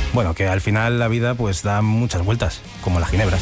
Bueno, que al final la vida pues da muchas vueltas, como las ginebras.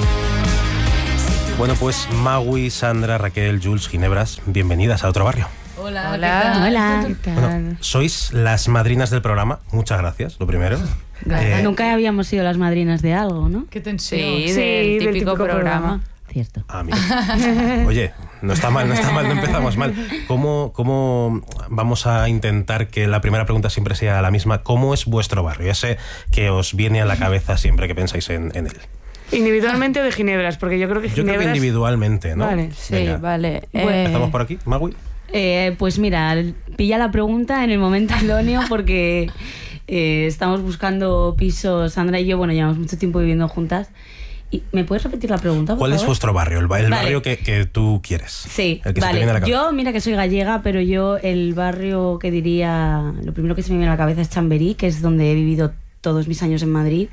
Bueno, pues Magui, Sandra, Raquel, Jules, Ginebras, bienvenidas a Otro Barrio. Hola, Hola. ¿qué tal? Bueno, sois las madrinas del programa, muchas gracias, lo primero. Nunca habíamos sido las madrinas de algo, ¿no? Qué tensión. Sí, del típico programa. Cierto. Ah, mira. Oye, no está mal, no empezamos mal. ¿Cómo vamos a intentar que la primera pregunta siempre sea la misma? ¿Cómo es vuestro barrio? Ese que os viene a la cabeza siempre que pensáis en él. ¿Individualmente o de Ginebras? Porque yo creo que Ginebras... Yo creo que individualmente, ¿no? Vale. Sí, Venga. vale. ¿Empezamos por aquí, Magui? Pues mira, pilla la pregunta en el momento idóneo porque estamos buscando pisos, Sandra y yo, bueno, llevamos mucho tiempo viviendo juntas. ¿Me puedes repetir la pregunta, por ¿Cuál favor? es vuestro barrio? El Vale. barrio que tú quieres. Sí, el que se te vale. viene a la cabeza. Yo, mira que soy gallega, pero yo el barrio que diría... Lo primero que se me viene a la cabeza es Chamberí, que es donde he vivido todos mis años en Madrid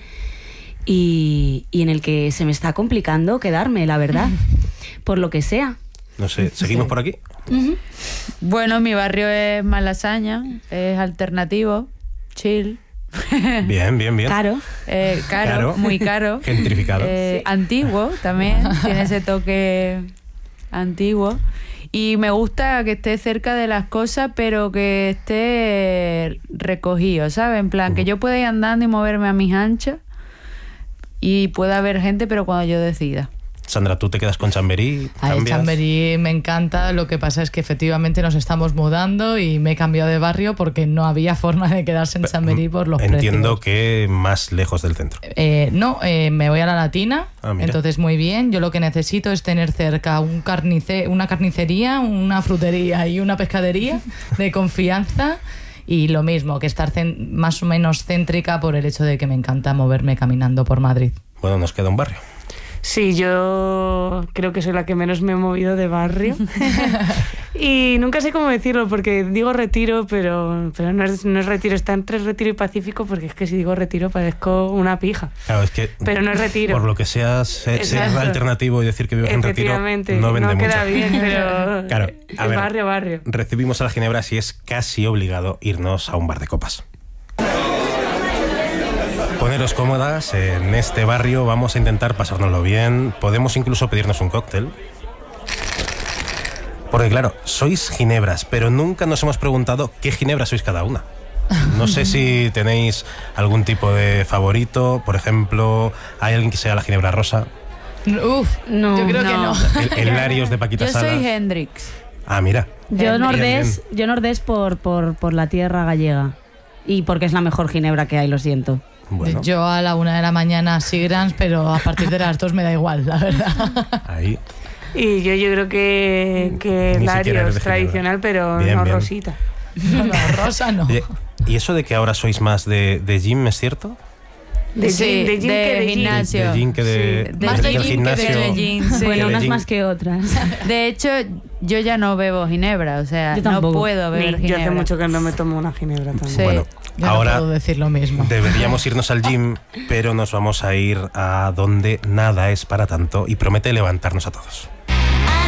y en el que se me está complicando quedarme, la verdad, por lo que sea. No sé, ¿seguimos por aquí? Bueno, mi barrio es Malasaña, es alternativo, chill. Bien. Caro. Caro, muy caro. Gentrificado. Antiguo también, tiene ese toque antiguo. Y me gusta que esté cerca de las cosas, pero que esté recogido, ¿sabes? En plan, que yo pueda ir andando y moverme a mis anchas y pueda haber gente, pero cuando yo decida. Sandra, ¿tú te quedas con Chamberí? A ¿Cambias? Chamberí me encanta, lo que pasa es que efectivamente nos estamos mudando y me he cambiado de barrio porque no había forma de quedarse en Chamberí por los Entiendo precios. que más lejos del centro. Me voy a la Latina, Mira. entonces muy bien. Yo lo que necesito es tener cerca una carnicería, una frutería y una pescadería de confianza. Y lo mismo, que estar más o menos céntrica por el hecho de que me encanta moverme caminando por Madrid. Bueno, nos queda un barrio. Sí, yo creo que soy la que menos me he movido de barrio. Y nunca sé cómo decirlo, porque digo Retiro, pero no es Retiro, está entre Retiro y Pacífico, porque es que si digo Retiro parezco una pija. Claro, es que Pero no es Retiro. por lo que sea, ser alternativo y decir que vives en Retiro no vende mucho. queda bien, pero Claro, a ver, barrio. Recibimos a la Ginebras y es casi obligado irnos a un bar de copas. Poneros cómodas, en este barrio vamos a intentar pasárnoslo bien, podemos incluso pedirnos un cóctel. Porque claro, sois ginebras, pero nunca nos hemos preguntado qué ginebra sois cada una. No sé si tenéis algún tipo de favorito, por ejemplo, ¿hay alguien que sea la ginebra rosa? Uf, No, yo creo que no. El Larios de Paquita Yo Salas. soy Hendrix. Ah, mira. Yo Bien. Nordés por la tierra gallega y porque es la mejor ginebra que hay, lo siento. Bueno, Yo a la 1 de la mañana Sigrans, pero a partir de las 2 me da igual, la verdad. ahí. Y yo creo que Ni siquiera eres Larios de tradicional, pero Bien, no bien. rosita. No, rosa no. Oye, ¿y eso de que ahora sois más de gym, es cierto? De Sí, gym que de gym. gimnasio. De gym que de... Sí, más de del gym que de gimnasio. gym, sí. Bueno, de unas gin. más que otras. De hecho, yo ya no bebo ginebra, o sea, Yo no tampoco. puedo beber Yo ginebra. hace mucho que no me tomo una ginebra también. Sí. Bueno, Yo no ahora puedo decir lo mismo. deberíamos irnos al gym, pero nos vamos a ir a donde nada es para tanto y promete levantarnos a todos.